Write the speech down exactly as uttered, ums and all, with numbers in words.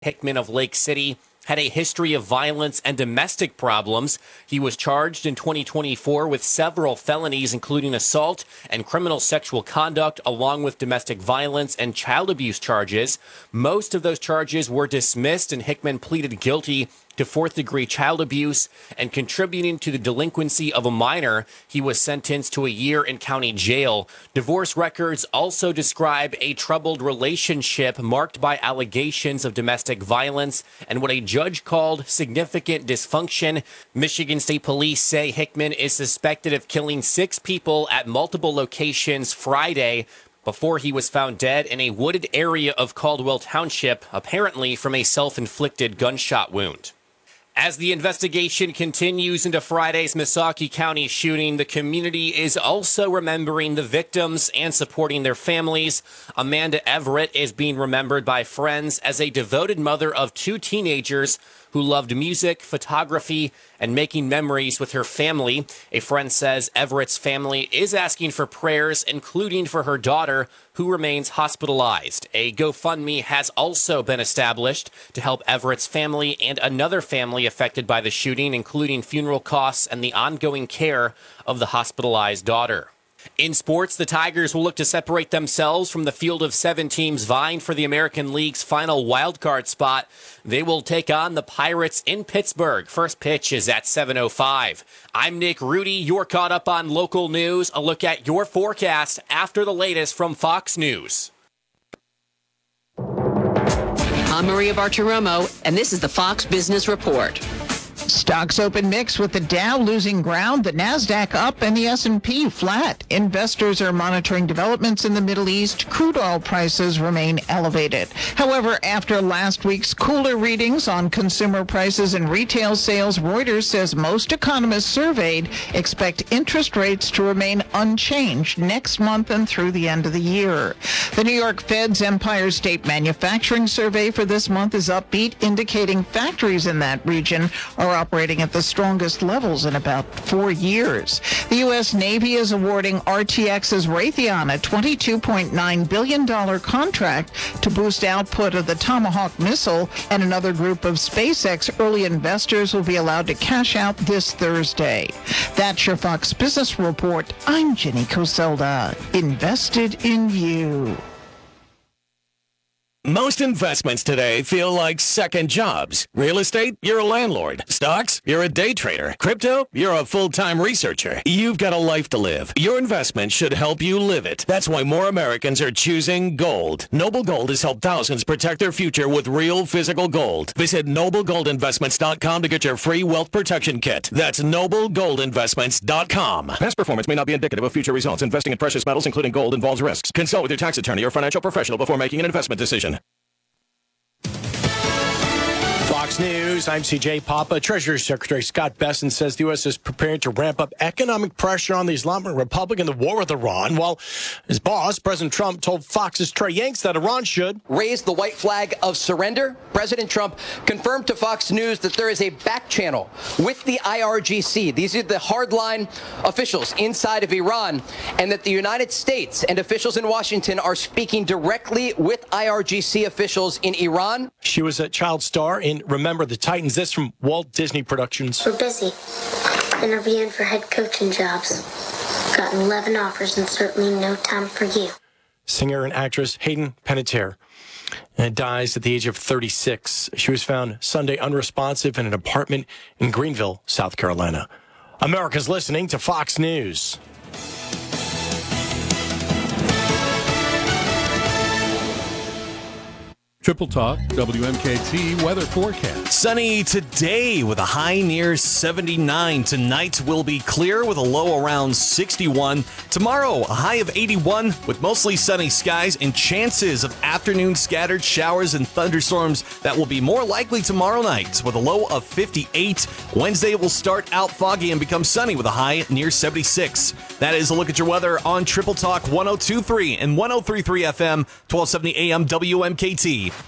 Hickman of Lake City had a history of violence and domestic problems. He was charged in twenty twenty-four with several felonies, including assault and criminal sexual conduct, along with domestic violence and child abuse charges. Most of those charges were dismissed, and Hickman pleaded guilty to fourth-degree child abuse and contributing to the delinquency of a minor. He was sentenced to a year in county jail. Divorce records also describe a troubled relationship marked by allegations of domestic violence and what a judge called significant dysfunction. Michigan State Police say Hickman is suspected of killing six people at multiple locations Friday before he was found dead in a wooded area of Caldwell Township, apparently from a self-inflicted gunshot wound. As the investigation continues into Friday's Missaukee County shooting, the community is also remembering the victims and supporting their families. Amanda Everett is being remembered by friends as a devoted mother of two teenagers who loved music, photography, and making memories with her family. A friend says Everett's family is asking for prayers, including for her daughter, who remains hospitalized. A GoFundMe has also been established to help Everett's family and another family affected by the shooting, including funeral costs and the ongoing care of the hospitalized daughter. In sports, the Tigers will look to separate themselves from the field of seven teams vying for the American League's final wildcard spot. They will take on the Pirates in Pittsburgh. First pitch is at seven oh five. I'm Nick Rudy. You're caught up on local news. A look at your forecast after the latest from Fox News. I'm Maria Bartiromo, and this is the Fox Business Report. Stocks open mixed with the Dow losing ground, the Nasdaq up, and the S and P flat. Investors are monitoring developments in the Middle East. Crude oil prices remain elevated. However, after last week's cooler readings on consumer prices and retail sales, Reuters says most economists surveyed expect interest rates to remain unchanged next month and through the end of the year. The New York Fed's Empire State Manufacturing Survey for this month is upbeat, indicating factories in that region are operating at the strongest levels in about four years. The U S Navy is awarding R T X's Raytheon a twenty-two point nine billion dollars contract to boost output of the Tomahawk missile, and another group of SpaceX early investors will be allowed to cash out this Thursday. That's your Fox Business Report. I'm Jenny Coselda. Invested in you. Most investments today feel like second jobs. Real estate, you're a landlord. Stocks, you're a day trader. Crypto, you're a full-time researcher. You've got a life to live. Your investment should help you live it. That's why more Americans are choosing gold. Noble Gold has helped thousands protect their future with real physical gold. Visit noble gold investments dot com to get your free wealth protection kit. That's noble gold investments dot com. Past performance may not be indicative of future results. Investing in precious metals, including gold, involves risks. Consult with your tax attorney or financial professional before making an investment decision. Fox News, I'm C J Papa. Treasury Secretary Scott Bessent says the U S is preparing to ramp up economic pressure on the Islamic Republic in the war with Iran, while his boss, President Trump, told Fox's Trey Yanks that Iran should raise the white flag of surrender. President Trump confirmed to Fox News that there is a back channel with the I R G C. These are the hardline officials inside of Iran, and that the United States and officials in Washington are speaking directly with I R G C officials in Iran. She was a child star in Remember the Titans. This from Walt Disney Productions. We're busy interviewing for head coaching jobs. Gotten eleven offers and certainly no time for you. Singer and actress Hayden Panettiere and dies at the age of thirty-six. She was found Sunday unresponsive in an apartment in Greenville, South Carolina. America's listening to Fox News. Triple Talk, W M K T weather forecast. Sunny today with a high near seventy-nine. Tonight will be clear with a low around sixty-one. Tomorrow, a high of eighty-one with mostly sunny skies and chances of afternoon scattered showers and thunderstorms that will be more likely tomorrow night with a low of fifty-eight. Wednesday will start out foggy and become sunny with a high near seventy-six. That is a look at your weather on Triple Talk one oh two point three and one oh three point three F M, twelve seventy A M W M K T.